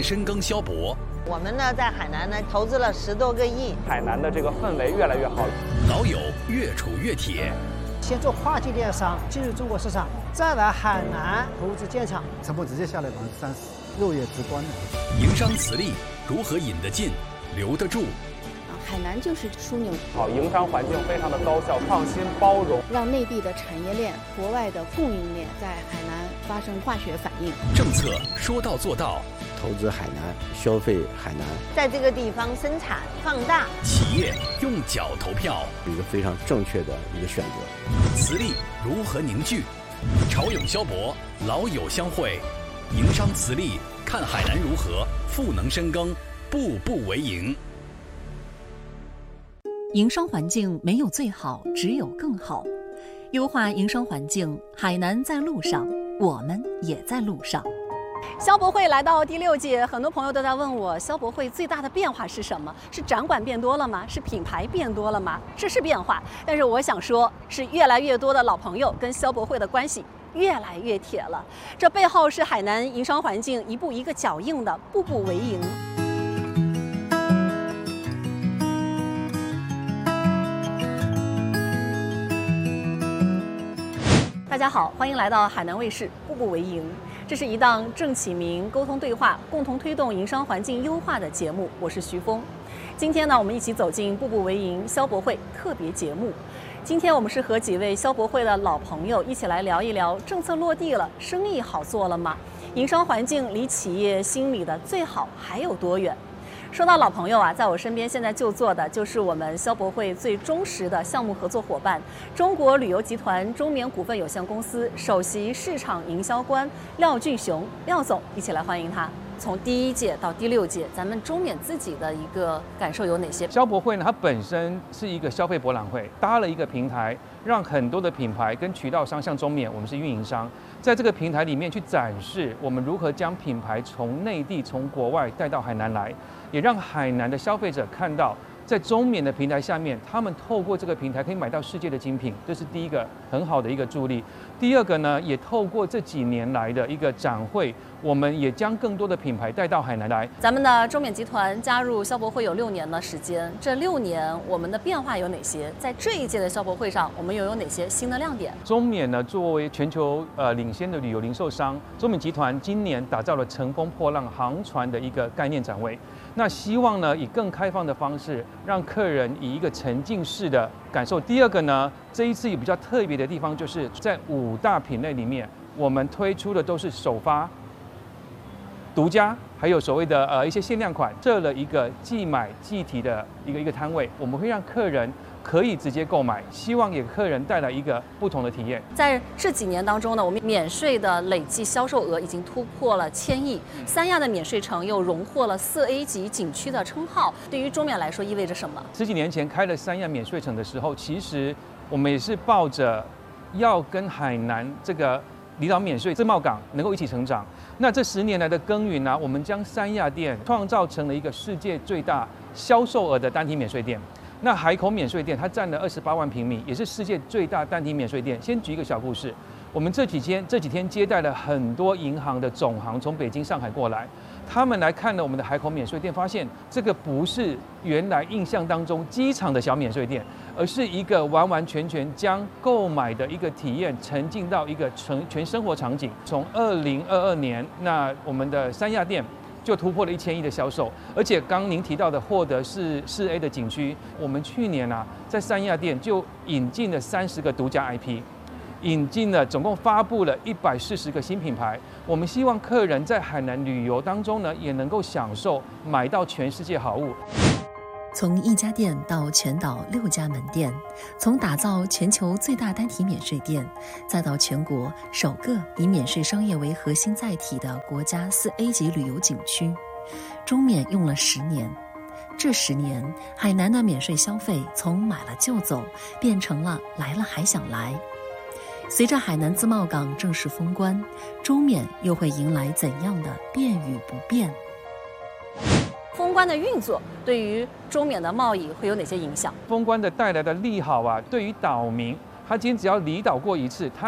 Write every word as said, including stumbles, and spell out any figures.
深耕消博。 我们呢，在海南呢投资了十多个亿。 海南的这个氛围越来越好了， 老友越处越铁。 先做跨境电商进入中国市场，再来海南投资建厂， 成本直接下来百分之三十，肉眼直观的。 营商磁力如何引得进、留得住？ 海南就是枢纽。 好，营商环境非常的高效、创新、包容， 让内地的产业链、国外的供应链在海南发生化学反应。 政策说到做到， 投资海南，消费海南， 在这个地方生产放大。 企业用脚投票， 一个非常正确的一个选择。 磁力如何凝聚？潮涌消博，老友相会，营商磁力，看海南如何赋能深耕，步步为营。 营商环境没有最好，只有更好。优化营商环境，海南在路上，我们也在路上。 消博会来到第六届，很多朋友都在问我，消博会最大的变化是什么？是展馆变多了吗？是品牌变多了吗？这是变化，但是我想说，是越来越多的老朋友跟消博会的关系越来越铁了。这背后是海南营商环境一步一个脚印的步步为营。大家好，欢迎来到海南卫视《步步为营》，这是一档正启民、沟通对话、共同推动营商环境优化的节目。我是徐峰。今天呢，我们一起走进步步为营消博会特别节目。今天我们是和几位消博会的老朋友一起来聊一聊，政策落地了，生意好做了吗？营商环境离企业心里的最好还有多远？说到老朋友啊，在我身边现在就坐的就是我们消博会最忠实的项目合作伙伴，中国旅游集团中缅股份有限公司首席市场营销官廖俊雄，廖总，一起来欢迎他。从第一届到第六届，咱们中缅自己的一个感受有哪些？ 消博会呢，它本身是一个消费博览会，搭了一个平台，让很多的品牌跟渠道商，像中缅，我们是运营商，在这个平台里面去展示我们如何将品牌从内地、从国外带到海南来，也让海南的消费者看到，在中缅的平台下面，他们透过这个平台可以买到世界的精品，这是第一个很好的一个助力。第二个呢，也透过这几年来的一个展会，我们也将更多的品牌带到海南来。 咱们的中缅集团加入消博会有六年的时间，这六年我们的变化有哪些？在这一届的消博会上，我们又有哪些新的亮点？ 中缅呢，作为全球呃领先的旅游零售商，中缅集团今年打造了乘风破浪航船的一个概念展位。那希望呢，以更开放的方式，让客人以一个沉浸式的感受。第二个呢，这一次有比较特别的地方，就是在五大品类里面，我们推出的都是首发、独家，还有所谓的呃一些限量款，设了一个即买即提的一个一个摊位，我们会让客人可以直接购买，希望给客人带来一个不同的体验。 在这几年当中呢，我们免税的累计销售额已经突破了千亿，三亚的免税城又荣获了四 A 级景区的称号。对于中缅来说，意味着什么？ 十几年前开了三亚免税城的时候，其实我们也是抱着要跟海南这个离岛免税自贸港能够一起成长。那这十年来的耕耘呢、啊，我们将三亚店创造成了一个世界最大销售额的单体免税店。那海口免税店它占了二十八万平米，也是世界最大单体免税店。先举一个小故事，我们这几天这几天接待了很多银行的总行从北京、上海过来，他们来看了我们的海口免税店，发现这个不是原来印象当中机场的小免税店，而是一个完完全全将购买的一个体验沉浸到一个全全生活场景。从二零二二年，那我们的三亚店就突破了一千亿的销售，而且刚您提到的获得是四 A 的景区，我们去年啊在三亚店就引进了三十个独家 I P， 引进了总共发布了一百四十个新品牌。我们希望客人在海南旅游当中呢，也能够享受买到全世界好物。 从一家店到全岛六家门店，从打造全球最大单体免税店，再到全国首个以免税商业为核心载体的国家四 A 级旅游景区，中缅用了十年。这十年，海南的免税消费从买了就走，变成了来了还想来。随着海南自贸港正式封关，中缅又会迎来怎样的变与不变？ 封关的运作对于中缅的贸易会有哪些影响？ 封关的带来的利好啊，对于岛民，他今天只要离岛过一次，他